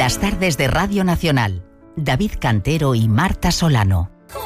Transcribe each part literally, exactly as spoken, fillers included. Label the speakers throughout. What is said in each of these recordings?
Speaker 1: Las tardes de Radio Nacional. David Cantero y Marta Solano.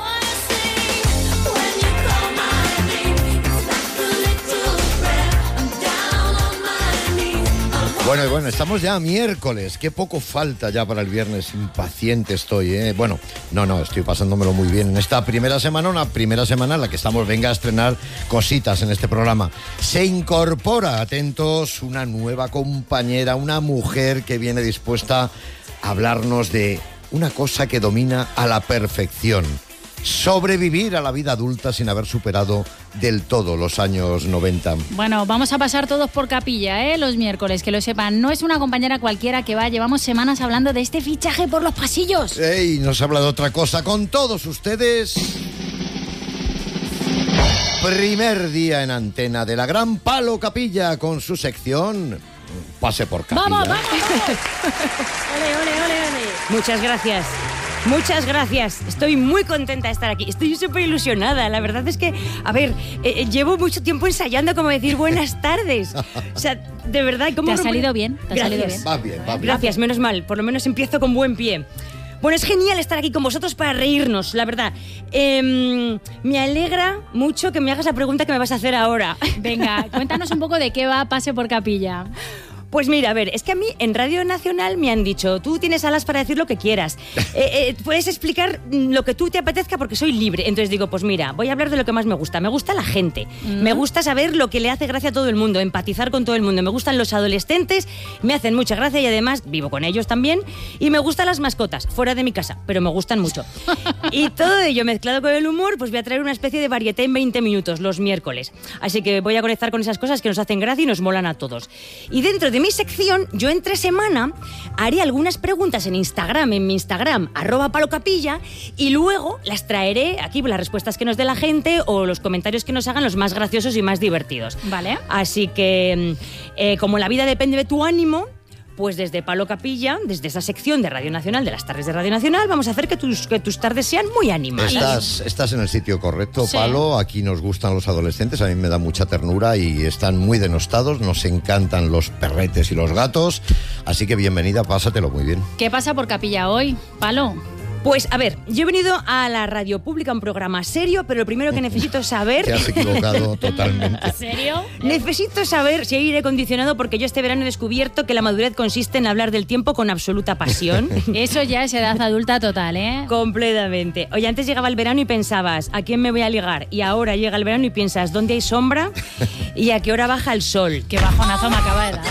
Speaker 2: Bueno, y bueno, estamos ya a miércoles. Qué poco falta ya para el viernes. Impaciente estoy, ¿eh? Bueno, no, no, estoy pasándomelo muy bien. En esta primera semana, una primera semana en la que estamos, venga a estrenar cositas en este programa. Se incorpora, atentos, una nueva compañera, una mujer que viene dispuesta a hablarnos de una cosa que domina a la perfección. Sobrevivir a la vida adulta sin haber superado del todo los años noventa.
Speaker 3: Bueno, vamos a pasar todos por capilla, ¿eh? Los miércoles, que lo sepan. No es una compañera cualquiera que va, llevamos semanas hablando de este fichaje por los pasillos.
Speaker 2: ¡Ey! Nos habla de otra cosa con todos ustedes. Primer día en antena de la Gran Palo Capilla con su sección Pase por Capilla.
Speaker 3: ¡Vamos, vamos, vamos!
Speaker 4: ¡Ole, ole, ole, ole! Muchas gracias. Muchas gracias, estoy muy contenta de estar aquí, estoy súper ilusionada, la verdad es que, a ver, eh, llevo mucho tiempo ensayando como decir buenas tardes, o sea, de verdad, ¿cómo?
Speaker 3: ¿Te ha salido bien? ¿Te ha salido bien?
Speaker 2: Va bien, va bien.
Speaker 4: Gracias, menos mal, por lo menos empiezo con buen pie. Bueno, es genial estar aquí con vosotros para reírnos, la verdad. Eh, me alegra mucho que me hagas la pregunta que me vas a hacer ahora.
Speaker 3: Venga, cuéntanos un poco de qué va Pase por Capilla.
Speaker 4: Pues mira, a ver, es que a mí en Radio Nacional me han dicho, tú tienes alas para decir lo que quieras, eh, eh, puedes explicar lo que tú te apetezca porque soy libre. Entonces digo, pues mira, voy a hablar de lo que más me gusta. Me gusta la gente, mm. me gusta saber lo que le hace gracia a todo el mundo, empatizar con todo el mundo. Me gustan los adolescentes, me hacen mucha gracia y además vivo con ellos también. Y me gustan las mascotas, fuera de mi casa, pero me gustan mucho. Y todo ello mezclado con el humor, pues voy a traer una especie de varieté en veinte minutos los miércoles. Así que voy a conectar con esas cosas que nos hacen gracia y nos molan a todos. Y dentro de mi sección, yo entre semana haré algunas preguntas en Instagram, en mi Instagram, arroba palocapilla, y luego las traeré aquí, las respuestas que nos dé la gente o los comentarios que nos hagan los más graciosos y más divertidos.
Speaker 3: Vale.
Speaker 4: Así que, eh, como la vida depende de tu ánimo, pues desde Palo Capilla, desde esa sección de Radio Nacional, de las tardes de Radio Nacional, vamos a hacer que tus, que tus tardes sean muy animadas.
Speaker 2: Estás, estás en el sitio correcto, sí. Palo. Aquí nos gustan los adolescentes, a mí me da mucha ternura y están muy denostados. Nos encantan los perretes y los gatos. Así que bienvenida, pásatelo muy bien.
Speaker 3: ¿Qué pasa por Capilla hoy, Palo?
Speaker 4: Pues, a ver, yo he venido a la radio pública, un programa serio, pero lo primero que necesito saber...
Speaker 2: Te has equivocado totalmente.
Speaker 3: ¿En serio?
Speaker 4: Necesito saber si hay aire acondicionado porque yo este verano he descubierto que la madurez consiste en hablar del tiempo con absoluta pasión.
Speaker 3: Eso ya es edad adulta total, ¿eh?
Speaker 4: Completamente. Oye, antes llegaba el verano y pensabas, ¿a quién me voy a ligar? Y ahora llega el verano y piensas, ¿dónde hay sombra? ¿Y a qué hora baja el sol?
Speaker 3: Qué bajonazo me acaba de dar.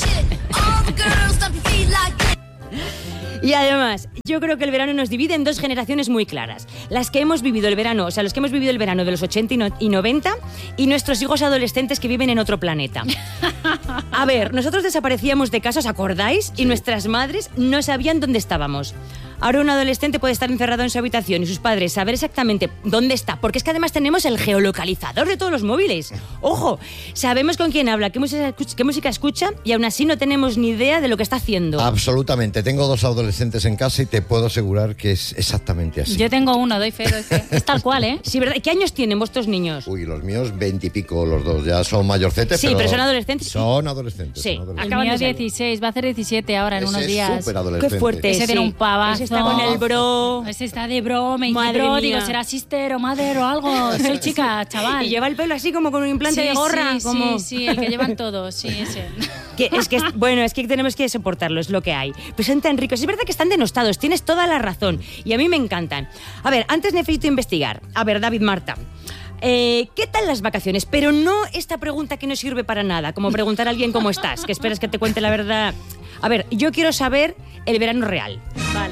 Speaker 4: Y además, yo creo que el verano nos divide en dos generaciones muy claras. Las que hemos vivido el verano, o sea, los que hemos vivido el verano de los ochenta y noventa y nuestros hijos adolescentes que viven en otro planeta. A ver, nosotros desaparecíamos de casa, ¿os acordáis? Y nuestras madres no sabían dónde estábamos. Ahora un adolescente puede estar encerrado en su habitación y sus padres saber exactamente dónde está, porque es que además tenemos el geolocalizador de todos los móviles. ¡Ojo! Sabemos con quién habla, qué música, qué música escucha y aún así no tenemos ni idea de lo que está haciendo.
Speaker 2: Absolutamente. Tengo dos adolescentes en casa y te puedo asegurar que es exactamente así.
Speaker 3: Yo tengo uno, doy fe, doy fe. Es tal cual, ¿eh?
Speaker 4: Sí, ¿verdad? ¿Qué años tienen vuestros niños?
Speaker 2: Uy, los míos veintipico los dos. Ya son mayorcetes,
Speaker 4: sí,
Speaker 2: pero...
Speaker 4: pero son adolescentes.
Speaker 2: Son adolescentes.
Speaker 4: Sí,
Speaker 2: son adolescentes.
Speaker 3: El mío dieciséis, va a hacer diecisiete ahora en
Speaker 2: Ese
Speaker 3: unos
Speaker 2: es
Speaker 3: días.
Speaker 2: súper adolescente.
Speaker 4: Qué fuerte.
Speaker 3: Ese
Speaker 4: sí.
Speaker 3: tiene un pavazo.
Speaker 4: Ese está con el bro.
Speaker 3: Ese está de bro, me dice
Speaker 4: Madre
Speaker 3: bro,
Speaker 4: mía.
Speaker 3: digo, será sister o mother o algo. Soy chica, chaval.
Speaker 4: Y lleva el pelo así como con un implante
Speaker 3: sí,
Speaker 4: de gorra.
Speaker 3: Sí,
Speaker 4: como...
Speaker 3: sí, sí, el que llevan todos, sí, ese.
Speaker 4: Que es que, bueno, es que tenemos que soportarlo, es lo que hay. Pues son tan ricos. Es verdad que están denostados, tienes toda la razón. Y a mí me encantan. A ver, antes necesito investigar. A ver, David, Marta. Eh, ¿Qué tal las vacaciones? Pero no esta pregunta que no sirve para nada, como preguntar a alguien cómo estás, que esperas que te cuente la verdad. A ver, yo quiero saber el verano real.
Speaker 3: Vale.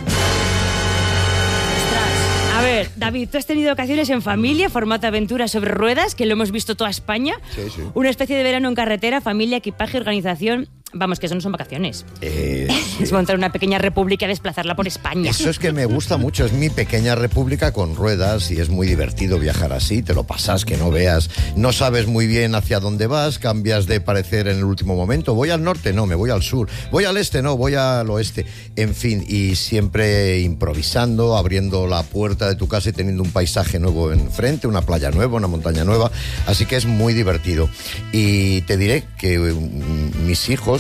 Speaker 4: A ver, David, ¿tú has tenido vacaciones en familia, formato aventura sobre ruedas, que lo hemos visto toda España?
Speaker 2: Sí, sí.
Speaker 4: Una especie de verano en carretera, familia, equipaje, organización... Vamos, que eso no son vacaciones.
Speaker 2: Eh,
Speaker 4: es montar una pequeña república y desplazarla por España.
Speaker 2: Eso es que me gusta mucho. Es mi pequeña república con ruedas y es muy divertido viajar así. Te lo pasas que no veas. No sabes muy bien hacia dónde vas. Cambias de parecer en el último momento. Voy al norte, no, me voy al sur. Voy al este, no, voy al oeste. En fin, y siempre improvisando, abriendo la puerta de tu casa y teniendo un paisaje nuevo enfrente, una playa nueva, una montaña nueva. Así que es muy divertido. Y te diré que um, mis hijos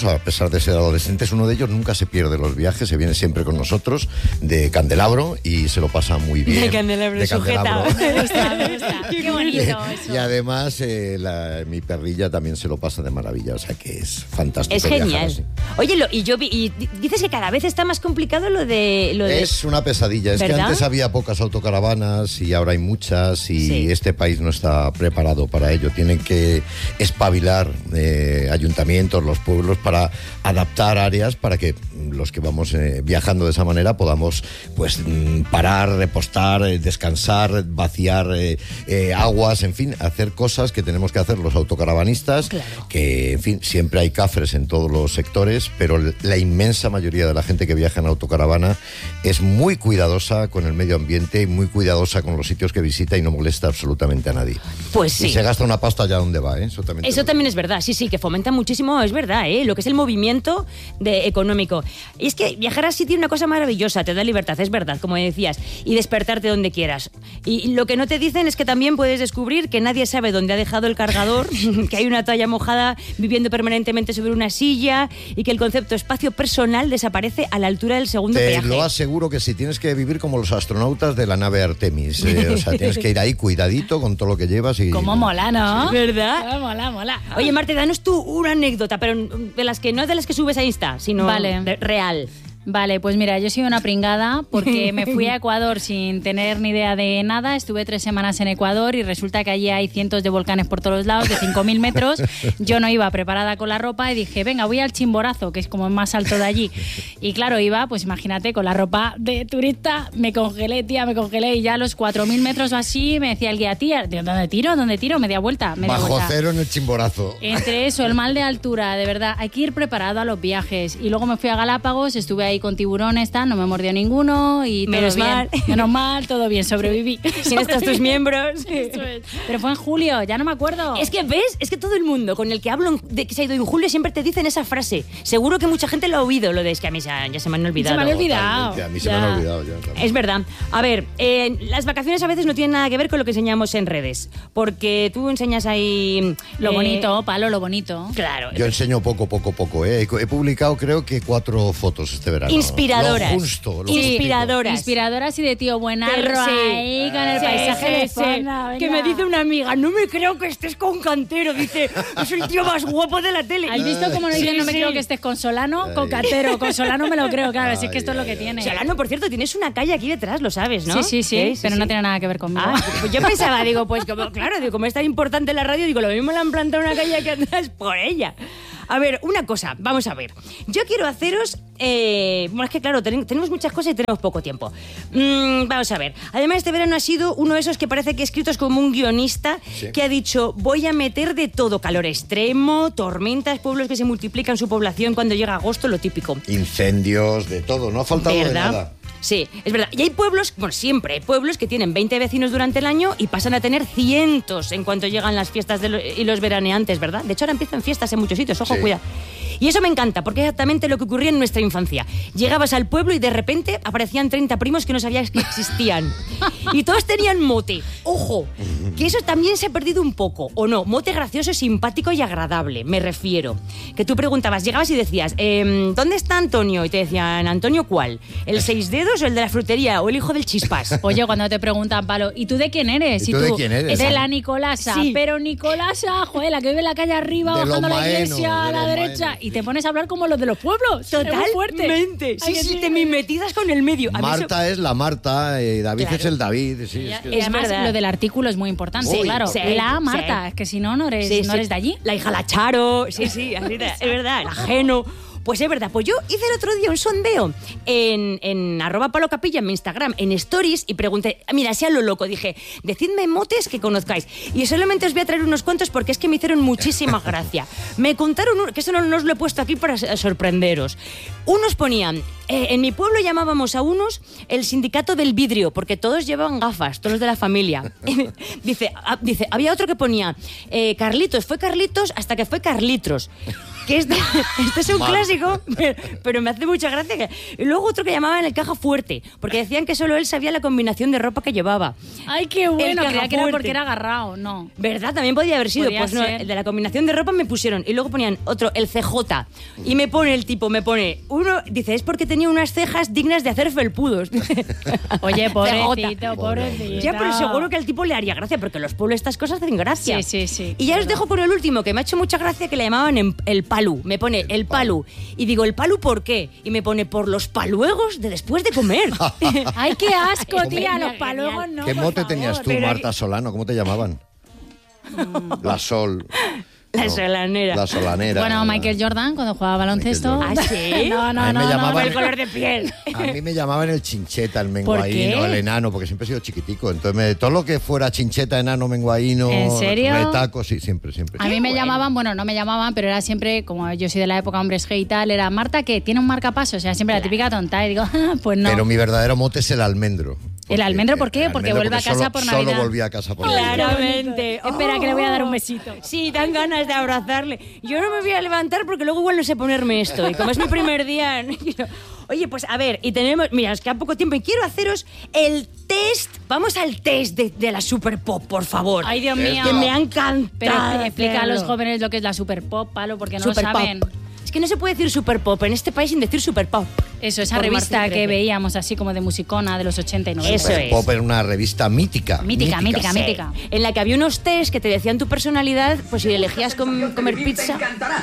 Speaker 2: hijos, a pesar de ser adolescentes. Uno de ellos nunca se pierde los viajes, se viene siempre con nosotros de Candelabro y se lo pasa muy bien.
Speaker 4: De Candelabro, de
Speaker 2: Candelabro.
Speaker 3: Me gusta, me gusta. Qué bonito eso.
Speaker 2: Y además eh, la, mi perrilla también se lo pasa de maravilla, o sea que es fantástico.
Speaker 4: Es genial. Oye, lo, y yo vi, y dices que cada vez está más complicado lo de... Lo de...
Speaker 2: Es una pesadilla, es
Speaker 4: ¿verdad?
Speaker 2: que antes había pocas autocaravanas y ahora hay muchas y
Speaker 4: Sí.
Speaker 2: este país no está preparado para ello. Tienen que espabilar eh, ayuntamientos, los pueblos para adaptar áreas para que los que vamos eh, viajando de esa manera podamos pues mm, parar, repostar, eh, descansar, vaciar eh, eh, aguas, en fin, hacer cosas que tenemos que hacer los autocaravanistas,
Speaker 4: Claro.
Speaker 2: que en fin, siempre hay cafres en todos los sectores, pero la inmensa mayoría de la gente que viaja en autocaravana es muy cuidadosa con el medio ambiente y muy cuidadosa con los sitios que visita y no molesta absolutamente a nadie.
Speaker 4: Pues sí.
Speaker 2: Y se gasta una pasta allá donde va, ¿eh? Eso también.
Speaker 4: Eso también es verdad, sí, sí, que fomenta muchísimo, es verdad, ¿eh? Lo que es el movimiento de, económico. Y es que viajar así tiene una cosa maravillosa, te da libertad, es verdad, como decías, y despertarte donde quieras. Y lo que no te dicen es que también puedes descubrir que nadie sabe dónde ha dejado el cargador, que hay una toalla mojada viviendo permanentemente sobre una silla y que el concepto espacio personal desaparece a la altura del segundo
Speaker 2: Te
Speaker 4: peaje.
Speaker 2: lo aseguro que si tienes que vivir como los astronautas de la nave Artemis, eh, o sea, tienes que ir ahí cuidadito con todo lo que llevas y...
Speaker 3: Cómo mola, ¿no?
Speaker 4: ¿Verdad?
Speaker 3: Cómo mola, mola.
Speaker 4: Oye, Marte, danos tú una anécdota, pero de las que no de las que subes a Insta, sino
Speaker 3: Vale.
Speaker 4: de- real.
Speaker 3: Vale, pues mira, yo soy una pringada porque me fui a Ecuador sin tener ni idea de nada. Estuve tres semanas en Ecuador y resulta que allí hay cientos de volcanes por todos lados, de cinco mil metros. Yo no iba preparada con la ropa y dije, venga, voy al Chimborazo, que es como el más alto de allí. Y claro, iba, pues imagínate, con la ropa de turista, me congelé, tía, me congelé. Y ya a los cuatro mil metros o así me decía el guía, tía, ¿dónde tiro? ¿Dónde tiro? Media vuelta, media
Speaker 2: Bajo
Speaker 3: vuelta.
Speaker 2: cero en el Chimborazo.
Speaker 3: Entre eso, el mal de altura, de verdad, hay que ir preparado a los viajes. Y luego me fui a Galápagos, estuve ahí con tiburones, tal, no me mordió ninguno y todo
Speaker 4: Menos
Speaker 3: bien.
Speaker 4: mal.
Speaker 3: Menos mal, todo bien, sobreviví.
Speaker 4: Tienes todos tus miembros.
Speaker 3: Eso es. Pero fue en julio, ya no me acuerdo.
Speaker 4: Es que, ¿ves? Es que todo el mundo con el que hablo de que se ha ido en julio siempre te dicen esa frase. Seguro que mucha gente lo ha oído, lo de es que a mí ya, ya se me han olvidado.
Speaker 3: Se me han olvidado.
Speaker 2: Totalmente, a mí se
Speaker 3: Ya.
Speaker 2: me han olvidado ya. también.
Speaker 4: Es verdad. A ver, eh, las vacaciones a veces no tienen nada que ver con lo que enseñamos en redes. Porque tú enseñas ahí...
Speaker 3: Lo
Speaker 4: eh,
Speaker 3: bonito, Palo, lo bonito.
Speaker 4: Claro.
Speaker 2: Yo enseño poco, poco, poco. ¿eh? He, he publicado creo que cuatro fotos este verano.
Speaker 4: Inspiradoras.
Speaker 2: Lo justo. Lo
Speaker 4: Sí.
Speaker 2: justito.
Speaker 4: Inspiradoras.
Speaker 3: Inspiradoras y de tío buenarro
Speaker 4: Sí.
Speaker 3: ahí con el
Speaker 4: Sí,
Speaker 3: paisaje
Speaker 4: sí,
Speaker 3: de
Speaker 4: sí.
Speaker 3: fondo,
Speaker 4: Que
Speaker 3: venga.
Speaker 4: me dice una amiga, no me creo que estés con Cantero. Dice, es el tío más guapo de la tele.
Speaker 3: ¿Has visto cómo no dicen
Speaker 4: Sí,
Speaker 3: no me
Speaker 4: sí.
Speaker 3: creo que estés con Solano? Con Cantero, con Solano me lo creo, claro, si es que esto es lo que tiene.
Speaker 4: Solano, por cierto, tienes una calle aquí detrás, lo sabes, ¿no?
Speaker 3: Sí, sí, sí, pero no tiene nada que ver conmigo.
Speaker 4: Ah, pues yo pensaba, digo, pues como, claro, digo, como es tan importante la radio, digo, lo mismo le han plantado una calle aquí atrás por ella. A ver, una cosa, vamos a ver. Yo quiero haceros... Eh, bueno, es que claro, ten- tenemos muchas cosas y tenemos poco tiempo. Mm, vamos a ver. Además, este verano ha sido uno de esos que parece que escritos como un guionista
Speaker 2: Sí.
Speaker 4: que ha dicho, voy a meter de todo, calor extremo, tormentas, pueblos que se multiplican su población cuando llega agosto, lo típico.
Speaker 2: Incendios, de todo. No ha faltado de
Speaker 4: ¿Verdad?
Speaker 2: nada.
Speaker 4: Sí, es verdad. Y hay pueblos, bueno, siempre hay pueblos que tienen veinte vecinos durante el año y pasan a tener cientos en cuanto llegan las fiestas de lo- y los veraneantes, ¿verdad? De hecho, ahora empiezan fiestas en muchos sitios, ojo,
Speaker 2: Sí.
Speaker 4: cuidado. Y eso me encanta, porque es exactamente lo que ocurría en nuestra infancia. Llegabas al pueblo y de repente aparecían treinta primos que no sabías que existían. Y todos tenían mote. Ojo, que eso también se ha perdido un poco, ¿o no? Mote gracioso, simpático y agradable, me refiero. Que tú preguntabas, llegabas y decías, em, ¿dónde está Antonio? Y te decían, ¿Antonio cuál? ¿El seis dedos o el de la frutería o el hijo del chispas?
Speaker 3: Oye, cuando te preguntan, Palo, ¿y tú de quién eres?
Speaker 2: ¿Y tú de quién eres?
Speaker 3: De la Nicolasa.
Speaker 4: Sí.
Speaker 3: Pero Nicolasa, joder, la que vive en la calle arriba,
Speaker 2: De los
Speaker 3: bajando a la
Speaker 2: Maeno,
Speaker 3: iglesia a
Speaker 2: de
Speaker 3: la
Speaker 2: los
Speaker 3: derecha.
Speaker 2: Maeno,
Speaker 3: Y te pones a hablar como los de los pueblos. Es muy fuerte.
Speaker 4: Totalmente. Sí,
Speaker 3: Ay, que
Speaker 4: sí,
Speaker 3: sí.
Speaker 4: te mimetizas con el medio. A mí eso-
Speaker 2: Marta es la Marta, eh, David
Speaker 4: Claro.
Speaker 2: es el David. Sí, es que-
Speaker 3: Y además,
Speaker 4: verdad.
Speaker 3: lo del artículo es muy importante,
Speaker 2: Sí,
Speaker 3: claro.
Speaker 4: sí,
Speaker 3: la
Speaker 4: sí.
Speaker 3: Marta, es que si no, no eres,
Speaker 4: Sí,
Speaker 3: no
Speaker 4: sí.
Speaker 3: eres de allí.
Speaker 4: La hija la Charo, sí, sí, así de- es verdad, el ajeno. Pues es verdad, pues yo hice el otro día un sondeo en, en arroba Palo Capilla, en mi Instagram, en Stories, y pregunté, mira, así a lo loco, dije, decidme motes que conozcáis. Y solamente os voy a traer unos cuantos porque es que me hicieron muchísima gracia. Me contaron, un- que eso no, no os lo he puesto aquí para s- sorprenderos. Unos ponían, eh, en mi pueblo llamábamos a unos el sindicato del vidrio, porque todos llevaban gafas, todos de la familia. dice, ah, dice, había otro que ponía, eh, Carlitos, fue Carlitos hasta que fue Carlitos. Que este, este es un
Speaker 2: Mal.
Speaker 4: clásico, pero, pero me hace mucha gracia. Que, y luego otro que llamaban el caja fuerte, porque decían que solo él sabía la combinación de ropa que llevaba.
Speaker 3: Ay, qué bueno,
Speaker 4: caja
Speaker 3: creía que era
Speaker 4: fuerte.
Speaker 3: porque era agarrado, no.
Speaker 4: ¿Verdad? También podía haber sido.
Speaker 3: Podía
Speaker 4: Pues no,
Speaker 3: ser.
Speaker 4: el de la combinación de ropa me pusieron. Y luego ponían otro, el C J. Y me pone el tipo, me pone, uno, dice, es porque tenía unas cejas dignas de hacer felpudos.
Speaker 3: Oye, pobrecito,
Speaker 4: C J.
Speaker 3: pobrecito.
Speaker 4: Ya, pero seguro que al tipo le haría gracia, porque los pueblos estas cosas hacen gracia.
Speaker 3: Sí, sí, sí.
Speaker 4: Y ya os
Speaker 3: Verdad.
Speaker 4: dejo por el último, que me ha hecho mucha gracia, que le llamaban en- el palu. Me pone el palu. Y digo, ¿el palu por qué? Y me pone, por los paluegos de después de comer.
Speaker 3: Ay, qué asco, tía,
Speaker 4: Genial,
Speaker 3: los paluegos no.
Speaker 2: ¿Qué
Speaker 3: por
Speaker 2: mote
Speaker 3: favor.
Speaker 2: tenías tú,
Speaker 4: Pero-
Speaker 2: Marta Solano? ¿Cómo te llamaban? La Sol.
Speaker 4: La
Speaker 2: No,
Speaker 4: solanera.
Speaker 2: La solanera.
Speaker 3: Bueno, Michael Jordan, cuando jugaba baloncesto.
Speaker 2: Michael
Speaker 4: ¿Ah, sí?
Speaker 3: No, no,
Speaker 2: A mí
Speaker 3: no.
Speaker 2: me
Speaker 3: no,
Speaker 2: llamaban-
Speaker 3: no.
Speaker 4: El color de piel.
Speaker 2: A mí me llamaban el chincheta, el
Speaker 3: ¿Por
Speaker 2: menguaíno,
Speaker 3: qué?
Speaker 2: el enano, porque siempre he sido chiquitico. Entonces, me- todo lo que fuera chincheta, enano, menguaíno,
Speaker 3: ¿En serio?
Speaker 2: retaco, sí, siempre, siempre.
Speaker 3: A mí me
Speaker 4: bueno.
Speaker 3: llamaban, bueno, no me llamaban, pero era siempre, como yo soy de la época hombres G y tal, era Marta, que tiene un marcapasos, o sea, siempre la típica tonta. Y digo, ah, pues no.
Speaker 2: Pero mi verdadero mote es el almendro.
Speaker 3: ¿El almendro por qué?
Speaker 2: el
Speaker 3: Porque
Speaker 2: almendro
Speaker 3: vuelve a casa
Speaker 2: solo-
Speaker 3: por Navidad.
Speaker 2: Solo volví a casa por Navidad.
Speaker 4: Claramente.
Speaker 3: Espera, que le voy a dar un besito.
Speaker 4: Sí, dan ganas de abrazarle. Yo no me voy a levantar porque luego igual no sé ponerme esto. Y como es mi primer día... no quiero- Oye, pues a ver, y tenemos... Mira, es que a poco tiempo y quiero haceros el test. Vamos al test de, de la Super Pop, por favor.
Speaker 3: Ay, Dios mío.
Speaker 4: Que me ha encantado.
Speaker 3: Pero expli- explica a los
Speaker 4: hacerlo.
Speaker 3: jóvenes lo que es la super pop, Palo, porque no
Speaker 4: Super
Speaker 3: lo saben.
Speaker 4: Pop. Es que no se puede decir Super Pop en este país sin decir Super Pop.
Speaker 3: Eso, esa
Speaker 4: Por
Speaker 3: revista
Speaker 4: Martín
Speaker 3: que
Speaker 4: Trece.
Speaker 3: veíamos así como de musicona de los ochenta y noventa.
Speaker 4: Eso
Speaker 2: Super
Speaker 4: es.
Speaker 2: Pop era una revista mítica.
Speaker 3: Mítica, mítica,
Speaker 4: Sí,
Speaker 3: mítica.
Speaker 4: en la que había unos test que te decían tu personalidad, pues si elegías com- comer pizza...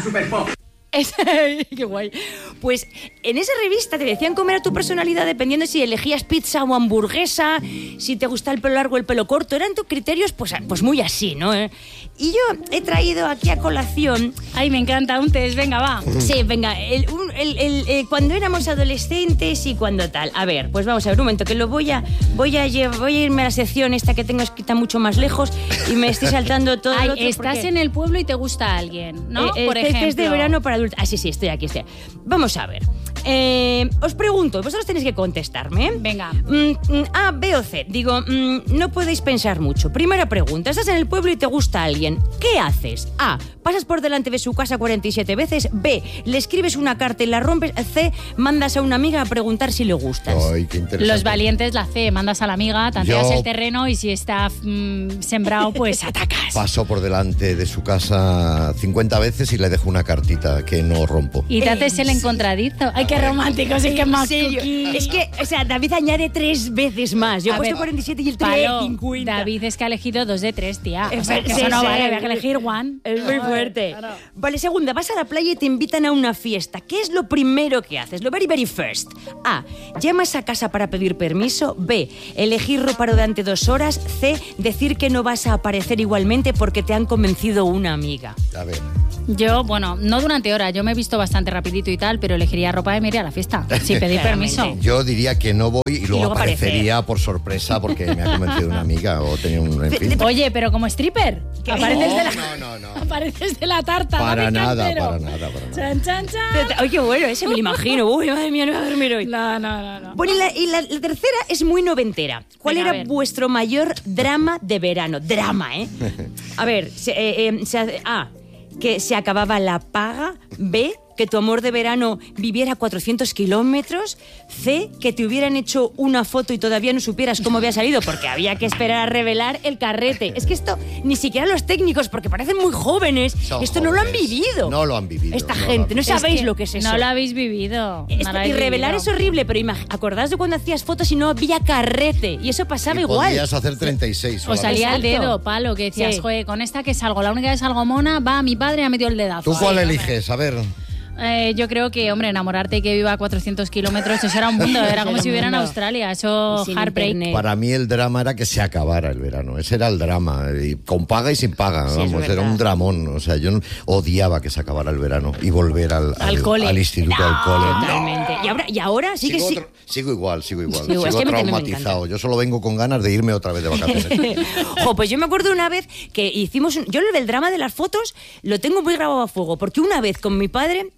Speaker 4: Es- ¡Qué guay! Pues en esa revista te decían comer a tu personalidad dependiendo si elegías pizza o hamburguesa, si te gusta el pelo largo o el pelo corto. Eran tus criterios pues, pues muy así, ¿no? ¿Eh? Y yo he traído aquí a colación...
Speaker 3: Ay, me encanta un test, venga, va.
Speaker 4: Sí, venga, el- un- el- el- el- cuando éramos adolescentes y cuando tal. A ver, pues vamos a ver un momento, que lo voy a voy a, lle- voy a irme a la sección esta que tengo escrita mucho más lejos y me estoy saltando todo
Speaker 3: Ay,
Speaker 4: lo otro
Speaker 3: estás
Speaker 4: porque-
Speaker 3: en el pueblo y te gusta alguien, ¿no?
Speaker 4: Eh,
Speaker 3: Por
Speaker 4: este
Speaker 3: ejemplo.
Speaker 4: es de verano para adultos. Ah, sí, sí, estoy aquí, estoy. Vamos a ver. Eh, os pregunto, vosotros tenéis que contestarme. ¿eh?
Speaker 3: Venga.
Speaker 4: Mm, mm, A, B o C. Digo, mm, no podéis pensar mucho. Primera pregunta, estás en el pueblo y te gusta alguien. ¿Qué haces? A, pasas por delante de su casa cuarenta y siete veces. B, le escribes una carta y la rompes. C, mandas a una amiga a preguntar si le gustas.
Speaker 2: Ay, qué interesante.
Speaker 3: Los valientes, la C, mandas a la amiga, tanteas
Speaker 2: Yo-
Speaker 3: el terreno y si está mm, sembrado, pues atacas.
Speaker 2: Paso por delante de su casa cincuenta veces y le dejo una cartita que no rompo.
Speaker 3: Y te haces el encontradizo. Ay, qué romántico, sí que es más
Speaker 4: ¿En serio?
Speaker 3: cookie.
Speaker 4: Es que, o sea, David añade tres veces más. Yo he
Speaker 3: A
Speaker 4: puesto
Speaker 3: ver,
Speaker 4: cuarenta y siete y él tiene
Speaker 3: Palo,
Speaker 4: cincuenta.
Speaker 3: David es que ha elegido dos de tres, tía. O sea, que
Speaker 4: Sí,
Speaker 3: eso no
Speaker 4: sí.
Speaker 3: vale, había que elegir one.
Speaker 4: Es muy fuerte. Vale, segunda, vas a la playa y te invitan a una fiesta. ¿Qué es lo primero que haces? Lo very, very first. A, llamas a casa para pedir permiso. B, elegir ropa durante dos horas. C, decir que no vas a aparecer igualmente porque te han convencido una amiga.
Speaker 2: A ver.
Speaker 3: Yo, bueno, no durante horas, yo me he visto bastante rapidito y tal, pero elegiría ropa de me iría a la fiesta, sin pedir
Speaker 4: Claramente.
Speaker 3: permiso.
Speaker 2: Yo diría que no voy y luego,
Speaker 4: luego
Speaker 2: aparecería por sorpresa porque me ha convencido una amiga o tenía un... En fin.
Speaker 3: Oye, pero como stripper, apareces de la...
Speaker 2: No, no, no.
Speaker 3: Apareces de la tarta.
Speaker 2: Para
Speaker 3: David
Speaker 2: nada,
Speaker 3: Cantero.
Speaker 2: para nada, para nada.
Speaker 3: Chan, chan, chan.
Speaker 4: Ay, qué bueno, ese me lo imagino. Uy, madre mía, no voy a dormir hoy.
Speaker 3: No, no, no, no.
Speaker 4: Bueno, y, la, y la- la tercera es muy noventera. ¿Cuál
Speaker 3: Venga, a
Speaker 4: era
Speaker 3: ver.
Speaker 4: vuestro mayor drama de verano? Drama, ¿eh? A ver, se- eh, eh, se- A, que se acababa la paga. B, que tu amor de verano viviera cuatrocientos kilómetros. C, que te hubieran hecho una foto y todavía no supieras cómo había salido porque había que esperar a revelar el carrete. Es que esto, ni siquiera los técnicos, porque parecen muy jóvenes,
Speaker 2: Son
Speaker 4: esto no lo han
Speaker 2: jóvenes.
Speaker 4: vivido.
Speaker 2: No lo han vivido,
Speaker 4: Esta
Speaker 2: no lo
Speaker 4: gente,
Speaker 2: han
Speaker 4: no
Speaker 2: vivido.
Speaker 4: sabéis
Speaker 3: que
Speaker 4: lo que es eso.
Speaker 3: No lo habéis vivido.
Speaker 4: Esto-
Speaker 3: no lo
Speaker 4: y
Speaker 3: habéis
Speaker 4: revelar
Speaker 3: vivido.
Speaker 4: es horrible, pero imag- acordaos de cuando hacías fotos y no había carrete. Y eso pasaba
Speaker 2: Y
Speaker 4: igual.
Speaker 2: podías hacer treinta y seis.
Speaker 3: O salía el
Speaker 4: Exacto.
Speaker 3: dedo, Palo, que decías,
Speaker 4: Sí.
Speaker 3: joder, con esta que salgo, la única que salgo mona, va, mi padre ha metido el dedazo.
Speaker 2: ¿Tú cuál
Speaker 3: Ay,
Speaker 2: eliges? A ver.
Speaker 3: Eh, yo creo que, hombre, enamorarte y que viva a cuatrocientos kilómetros, eso era un mundo, era como
Speaker 4: Era
Speaker 3: si
Speaker 4: un
Speaker 3: hubiera en
Speaker 4: mundo.
Speaker 3: Australia, eso
Speaker 4: Sin
Speaker 3: heartbreak.
Speaker 4: internet.
Speaker 2: Para mí el drama era que se acabara el verano. Ese era el drama. Y con paga y sin paga.
Speaker 4: Sí, es
Speaker 2: vamos, era
Speaker 4: verdad.
Speaker 2: un dramón. O sea, yo no- odiaba que se acabara el verano y volver al,
Speaker 3: Al cole.
Speaker 2: al instituto, al cole.
Speaker 4: Totalmente. Y ahora, y ahora sí que
Speaker 2: Sigo,
Speaker 4: sí.
Speaker 2: otro- sigo igual, sigo igual.
Speaker 4: Sigo igual.
Speaker 2: Sigo
Speaker 4: Es que a mí también me
Speaker 2: traumatizado. Yo solo vengo con ganas de irme otra vez de vacaciones.
Speaker 4: Jo, pues yo me acuerdo una vez que hicimos. un- Yo el del drama de las fotos lo tengo muy grabado a fuego, porque una vez con mi padre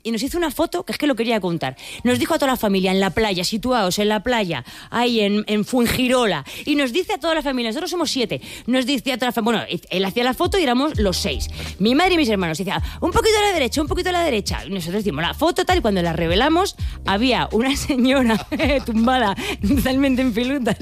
Speaker 4: y nos hizo una foto, que es que lo quería contar. Nos dijo a toda la familia, en la playa, situados en la playa, ahí en, en Fuengirola, y nos dice a toda la familia, nosotros somos siete, nos dice a toda la familia, bueno, él hacía la foto y éramos los seis. Mi madre y mis hermanos, decía, un poquito a la derecha, un poquito a la derecha. Y nosotros decimos, la foto tal, y cuando la revelamos, había una señora tumbada, totalmente en pelutas,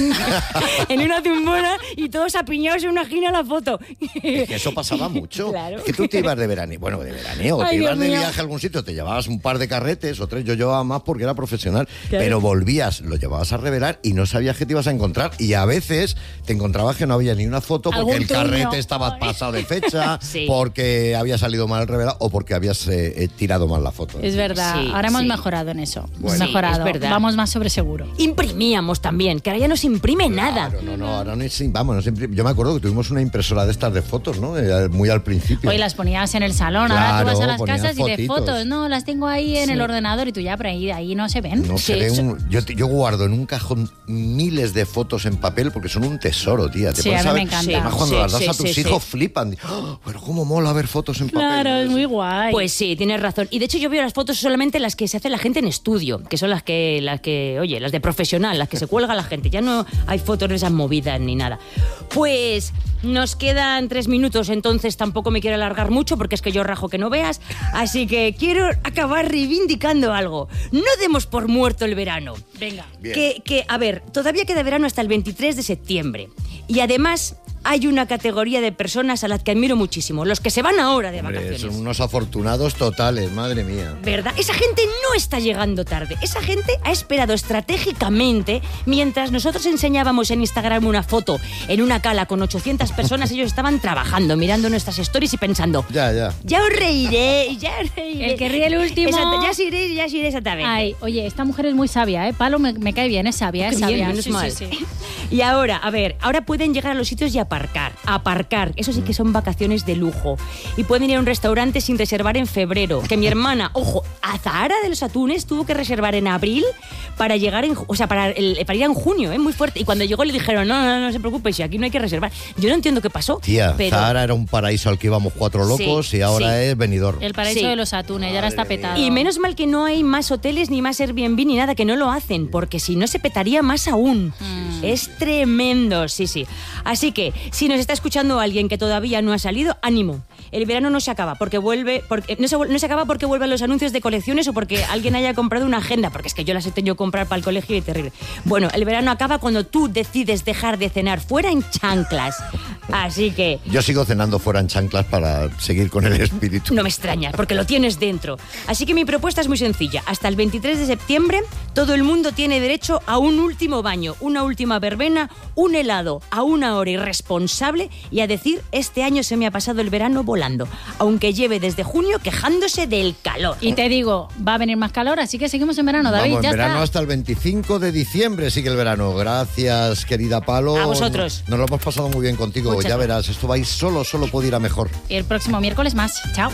Speaker 4: en una tumbona, y todos apiñados en una esquina la foto.
Speaker 2: Es que eso pasaba mucho.
Speaker 4: Claro.
Speaker 2: Es que tú te ibas de veraneo, bueno, de veraneo,
Speaker 4: Ay,
Speaker 2: te ibas
Speaker 4: Dios
Speaker 2: de
Speaker 4: mío.
Speaker 2: viaje a algún sitio, te llevabas un par de carretes o tres, yo llevaba más porque era profesional,
Speaker 4: Claro.
Speaker 2: pero volvías, lo llevabas a revelar y no sabías qué te ibas a encontrar, y a veces te encontrabas que no había ni una foto porque
Speaker 3: Algún
Speaker 2: el
Speaker 3: truño.
Speaker 2: carrete estaba
Speaker 3: Ay.
Speaker 2: pasado de fecha,
Speaker 4: Sí.
Speaker 2: porque había salido mal el revelado o porque habías eh, eh, tirado mal la foto.
Speaker 3: Es verdad,
Speaker 4: Sí,
Speaker 3: ahora hemos
Speaker 4: sí.
Speaker 3: mejorado en eso.
Speaker 2: Bueno.
Speaker 3: Hemos
Speaker 4: Sí,
Speaker 3: mejorado.
Speaker 4: es verdad.
Speaker 3: Vamos más sobre seguro.
Speaker 4: Imprimíamos también, que ahora ya no se imprime nada.
Speaker 2: Claro, no, no, ahora no es, vamos, no se imprime. Yo me acuerdo que tuvimos una impresora de estas de fotos, ¿no? Eh, Muy al principio.
Speaker 3: Hoy las ponías en el salón, ahora
Speaker 2: Claro,
Speaker 3: tú vas a las
Speaker 2: ponías
Speaker 3: casas y de
Speaker 2: fotitos.
Speaker 3: fotos, no, las tengo ahí en
Speaker 4: Sí.
Speaker 3: el ordenador y tú ya, pero ahí, ahí no se ven.
Speaker 2: No
Speaker 4: Sí,
Speaker 2: se ve
Speaker 4: eso-
Speaker 2: un- yo, te- yo guardo en un cajón miles de fotos en papel porque son un tesoro, tía. Te
Speaker 3: Sí,
Speaker 2: pones
Speaker 3: a mí me
Speaker 2: ver-
Speaker 3: encanta.
Speaker 2: Además, cuando
Speaker 4: Sí,
Speaker 2: las das
Speaker 4: sí,
Speaker 2: a tus
Speaker 4: sí,
Speaker 2: hijos
Speaker 4: sí.
Speaker 2: flipan. ¡Oh! Pero cómo mola ver fotos en papel.
Speaker 3: Claro, es muy guay.
Speaker 4: Pues sí, tienes razón. Y de hecho yo veo las fotos solamente las que se hace la gente en estudio, que son las que, las que, oye, las de profesional, las que se cuelga la gente. Ya no hay fotos de esas movidas ni nada. Pues nos quedan tres minutos, entonces tampoco me quiero alargar mucho porque es que yo rajo que no veas. Así que quiero acabar reivindicando algo. No demos por muerto el verano.
Speaker 3: Venga.
Speaker 2: Bien.
Speaker 4: Que, que, a ver, todavía queda verano hasta el veintitrés de septiembre. Y además hay una categoría de personas a las que admiro muchísimo, los que se van ahora de
Speaker 2: Hombre,
Speaker 4: vacaciones.
Speaker 2: son unos afortunados totales, madre mía.
Speaker 4: ¿Verdad? Esa gente no está llegando tarde. Esa gente ha esperado estratégicamente mientras nosotros enseñábamos en Instagram una foto en una cala con ochocientas personas. Ellos estaban trabajando, mirando nuestras stories y pensando,
Speaker 2: Ya, ya.
Speaker 4: ya os reiré, ya os reiré.
Speaker 3: El que ríe el último.
Speaker 4: Exacto, ya os iré, ya os iré exactamente.
Speaker 3: Ay, oye, esta mujer es muy sabia, ¿eh? Palo me, me cae bien, es sabia, es
Speaker 4: Qué bien,
Speaker 3: sabia.
Speaker 4: menos
Speaker 3: Sí,
Speaker 4: mal.
Speaker 3: sí, sí.
Speaker 4: Y ahora, a ver, ahora pueden llegar a los sitios y aparcar. Aparcar. Eso sí que son vacaciones de lujo. Y pueden ir a un restaurante sin reservar en febrero. Que mi hermana, ojo, a Zahara de los Atunes tuvo que reservar en abril para llegar en, o sea, para, el, para ir en junio, ¿eh? Muy fuerte. Y cuando llegó le dijeron, no, no, no se preocupe, si aquí no hay que reservar. Yo no entiendo qué pasó.
Speaker 2: Tía,
Speaker 4: pero
Speaker 2: Zahara era un paraíso al que íbamos cuatro locos
Speaker 4: Sí,
Speaker 2: y ahora
Speaker 4: sí.
Speaker 2: es Benidorm.
Speaker 3: El paraíso
Speaker 4: Sí.
Speaker 3: de los atunes, ya ahora está petado.
Speaker 4: Y menos mal que no hay más hoteles ni más Airbnb ni nada, que no lo hacen, porque si no se petaría más aún.
Speaker 3: Mm.
Speaker 4: Es tremendo, sí, sí. Así que, si nos está escuchando alguien que todavía no ha salido, ánimo. El verano no se acaba porque vuelve, porque no se, no se acaba porque vuelvan los anuncios de colecciones o porque alguien haya comprado una agenda, porque es que yo las he tenido que comprar para el colegio y terrible. Bueno, el verano acaba cuando tú decides dejar de cenar fuera en chanclas. Así que
Speaker 2: Yo sigo cenando fuera en chanclas para seguir con el espíritu.
Speaker 4: no me extraña, porque lo tienes dentro. Así que mi propuesta es muy sencilla. Hasta el veintitrés de septiembre, todo el mundo tiene derecho a un último baño, una última verbena, un helado a una hora irresponsable y a decir, este año se me ha pasado el verano volando, aunque lleve desde junio quejándose del calor.
Speaker 3: Y te digo, va a venir más calor, así que seguimos en verano, David,
Speaker 2: Vamos,
Speaker 3: ya
Speaker 2: en verano
Speaker 3: está.
Speaker 2: hasta el veinticinco de diciembre sigue el verano. Gracias, querida Palo.
Speaker 4: A vosotros.
Speaker 2: Nos lo hemos pasado muy bien contigo.
Speaker 3: Muchas
Speaker 2: ya
Speaker 3: gracias.
Speaker 2: verás, esto va a ir solo, solo puede ir a mejor.
Speaker 3: Y el próximo miércoles más. Chao.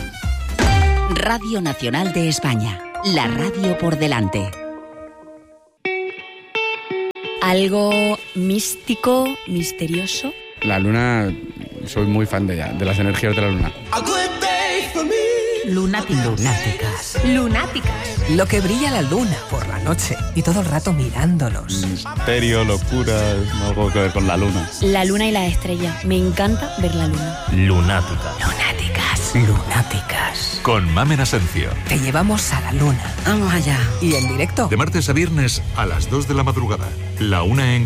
Speaker 1: Radio Nacional de España. La radio por delante.
Speaker 5: Algo místico, misterioso.
Speaker 6: La luna, soy muy fan de ella, de las energías de la luna.
Speaker 1: Lunáticas.
Speaker 5: Lunáticas.
Speaker 7: Lo que brilla la luna por la noche y todo el rato mirándonos.
Speaker 6: Misterio, locura, algo que ver con la luna.
Speaker 5: La luna y las estrellas. Me encanta ver la luna.
Speaker 8: Lunática.
Speaker 7: Lunáticas. Lunáticas.
Speaker 8: Con Mamen Asencio.
Speaker 7: Te llevamos a la luna.
Speaker 1: Vamos allá.
Speaker 7: Y en directo.
Speaker 8: De martes a viernes a las dos de la madrugada. La una en